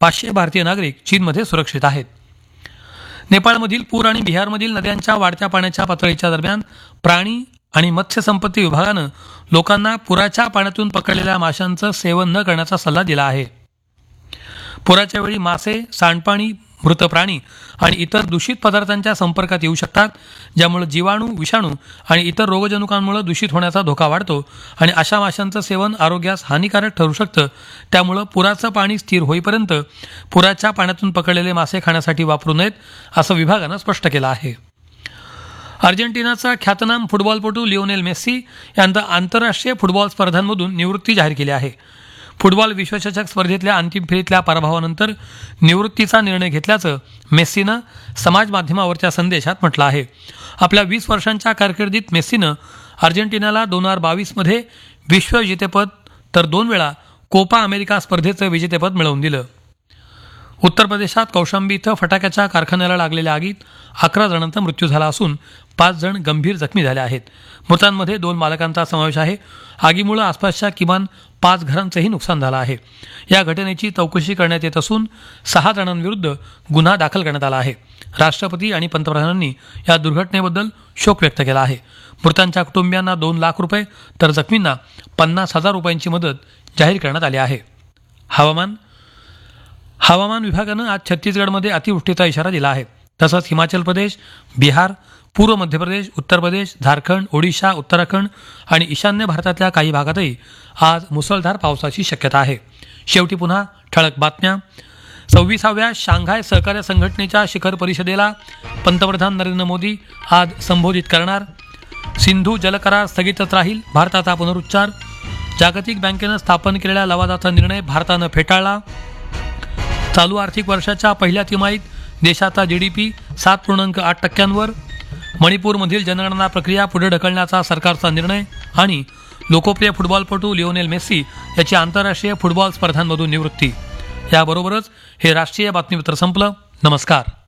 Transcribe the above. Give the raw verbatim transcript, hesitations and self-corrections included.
पाचशे भारतीय नागरिक चीनमध्ये सुरक्षित आहेत. नेपाळमधील पूर आणि बिहारमधील नद्यांच्या वाढत्या पाण्याच्या पातळीच्या दरम्यान प्राणी आणि मत्स्यसंपत्ती विभागानं लोकांना पुराच्या पाण्यातून पकडलेल्या माशांचं सेवन न करण्याचा सल्ला दिला आहे. पुराच्या वेळी मासे, सांडपाणी, मृत प्राणी आणि इतर दूषित पदार्थांच्या संपर्कात येऊ शकतात, ज्यामुळे जीवाणू, विषाणू आणि इतर रोगजनुकांमुळे दूषित होण्याचा धोका वाढतो आणि अशा माशांचं सेवन आरोग्यास हानिकारक ठरू शकतं. त्यामुळे पुराचं पाणी स्थिर होईपर्यंत पुराच्या पाण्यातून पकडलेले मासे खाण्यासाठी वापरू नयेत, असं विभागानं स्पष्ट केलं आहे. अर्जेंटिनाचा ख्यातनाम फुटबॉलपटू लिओनेल मेस्सी यांना आंतरराष्ट्रीय फुटबॉल स्पर्धांमधून निवृत्ती जाहीर केली आहे. फुटबॉल विश्वचषक स्पर्धेतल्या अंतिम फेरीतल्या पराभवानंतर निवृत्तीचा निर्णय घेतल्याचं मेस्सीनं समाज माध्यमावरच्या संदेशात म्हटलं आहे. आपल्या वीस वर्षांच्या कारकिर्दीत मेस्सीनं अर्जेंटिनाला दोन हजार बावीसमध्ये विश्व विजेतेपद तर दोन वेळा कोपा अमेरिका स्पर्धेचं विजेतेपद मिळवून दिलं. उत्तर प्रदेशात कौशांबी इथं फटाक्याच्या कारखान्याला लागलेल्या आगीत अकरा जणांचा मृत्यू झाला असून पाच जण गंभीर जखमी झाले आहेत. मृतांमध्ये दोन मालकांचा समावेश आहे. आगीमुळे आसपासच्या किमान पाच घरांचंही नुकसान झालं आहे. या घटनेची चौकशी करण्यात येत असून सहा जणांविरुद्ध गुन्हा दाखल करण्यात आला आहे. राष्ट्रपती आणि पंतप्रधानांनी या दुर्घटनेबद्दल शोक व्यक्त केला आहे. मृतांच्या कुटुंबियांना दोन लाख रुपये तर जखमींना पन्नास हजार रुपयांची मदत जाहीर करण्यात आली आहे. हवामान हवामान विभागानं आज छत्तीसगडमध्ये अतिवृष्टीचा इशारा दिला आहे. तसंच हिमाचल प्रदेश, बिहार, पूर्व मध्य प्रदेश, उत्तर प्रदेश, झारखंड, ओडिशा, उत्तराखंड आणि ईशान्य भारतातल्या काही भागातही आज मुसळधार पावसाची शक्यता आहे. शेवटी पुन्हा ठळक बातम्या. सव्वीसाव्या शांघाय सहकार्य संघटनेच्या शिखर परिषदेला पंतप्रधान नरेंद्र मोदी आज संबोधित करणार. सिंधू जलकरार स्थगितच राहील, भारताचा पुनरुच्चार. जागतिक बँकेनं स्थापन केलेल्या लवादाचा निर्णय भारतानं फेटाळला. चालू आर्थिक वर्षाच्या पहिल्या तिमाहीत देशाचा जीडीपी सात पूर्णांक आठ टक्क्यांवर. मणिपूरमधील जनगणना प्रक्रिया पुढे ढकलण्याचा सरकारचा निर्णय. आणि लोकप्रिय फुटबॉलपटू लिओनेल मेस्सी याची आंतरराष्ट्रीय फुटबॉल स्पर्धांमधून निवृत्ती. याबरोबरच हे राष्ट्रीय बातमीपत्र संपलं. नमस्कार.